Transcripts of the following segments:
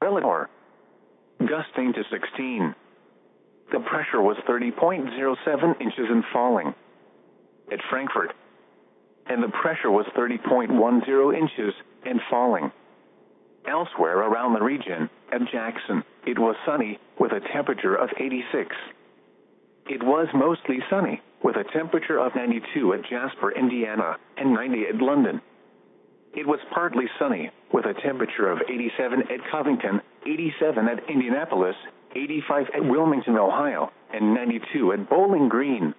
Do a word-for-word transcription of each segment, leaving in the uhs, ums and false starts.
relative gusting to sixteen. The pressure was thirty point zero seven inches and falling. At Frankfurt. And the pressure was thirty point one zero inches and falling. Elsewhere around the region, at Jackson, it was sunny, with a temperature of eighty-six. It was mostly sunny, with a temperature of ninety-two at Jasper, Indiana, and ninety at London. It was partly sunny, with a temperature of eighty-seven at Covington, eighty-seven at Indianapolis, eighty-five at Wilmington, Ohio, and ninety-two at Bowling Green.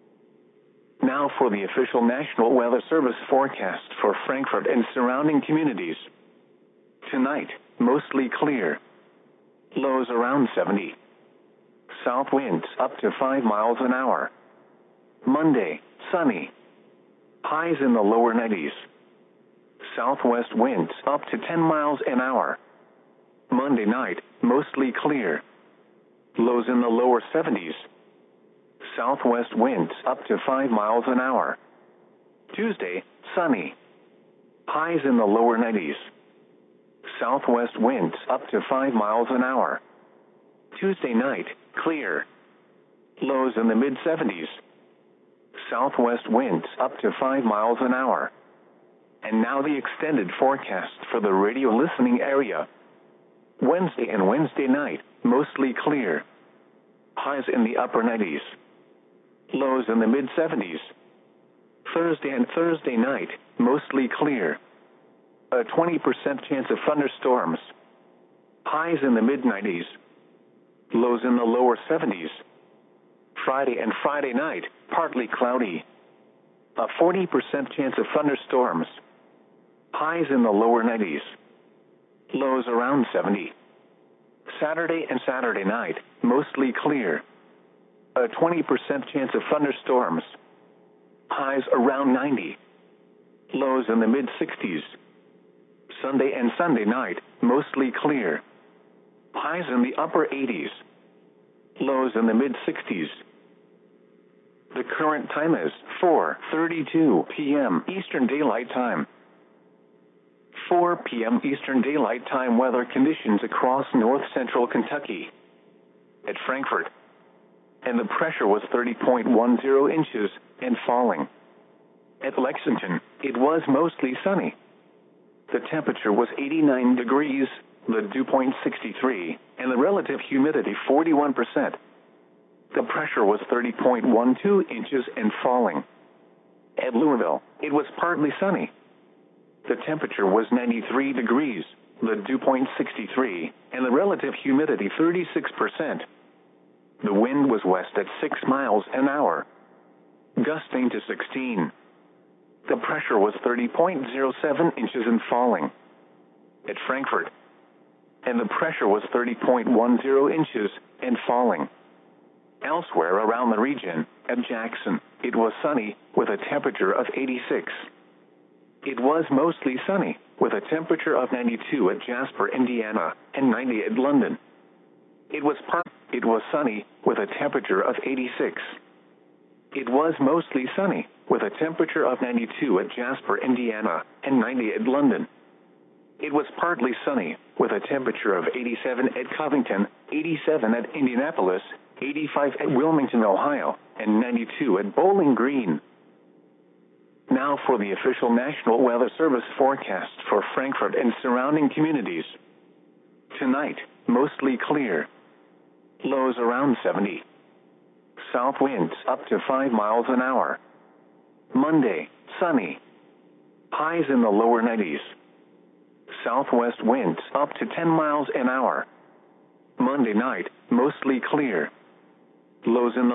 Now for the official National Weather Service forecast for Frankfurt and surrounding communities. Tonight, mostly clear. Lows around seventy. South winds up to five miles an hour. Monday, sunny. Highs in the lower nineties. Southwest winds up to ten miles an hour. Monday night, mostly clear. Lows in the lower seventies. Southwest winds up to five miles an hour. Tuesday, sunny. Highs in the lower nineties. Southwest winds up to five miles an hour. Tuesday night, clear. Lows in the mid seventies. Southwest winds up to five miles an hour. And now the extended forecast for the radio listening area. Wednesday and Wednesday night, mostly clear. Highs in the upper nineties. Lows in the mid seventies. Thursday and Thursday night, mostly clear. A twenty percent chance of thunderstorms. Highs in the mid nineties. Lows in the lower seventies. Friday and Friday night, partly cloudy. A forty percent chance of thunderstorms. Highs in the lower nineties. Lows around seventy. Saturday and Saturday night, mostly clear. A twenty percent chance of thunderstorms. Highs around ninety. Lows in the mid sixties. Sunday and Sunday night, mostly clear. Highs in the upper eighties. Lows in the mid sixties. The current time is four thirty-two p m Eastern Daylight Time. four p m Eastern Daylight Time weather conditions across north central Kentucky. At Frankfurt. And the pressure was thirty point one zero inches and falling. At Lexington, it was mostly sunny. The temperature was eighty-nine degrees, the dew point sixty-three, and the relative humidity forty-one percent. The pressure was thirty point one two inches and falling. At Louisville, it was partly sunny. The temperature was ninety-three degrees, the dew point sixty-three, and the relative humidity thirty-six percent. The wind was west at six miles an hour, gusting to sixteen. The pressure was thirty point zero seven inches and falling. At Frankfurt. And the pressure was thirty point one zero inches and falling. Elsewhere around the region, at Jackson, it was sunny, with a temperature of eighty-six. It was mostly sunny, with a temperature of ninety-two at Jasper, Indiana, and ninety at London. It was part. It was sunny, with a temperature of eighty-six. It was mostly sunny, with a temperature of ninety-two at Jasper, Indiana, and ninety at London. It was partly sunny, with a temperature of eighty-seven at Covington, eighty-seven at Indianapolis, eighty-five at Wilmington, Ohio, and ninety-two at Bowling Green. Now for the official National Weather Service forecast for Frankfurt and surrounding communities. Tonight, mostly clear. Lows around seventy. South winds up to five miles an hour. Monday, sunny. Highs in the lower nineties. Southwest winds up to ten miles an hour. Monday night, mostly clear. Lows in the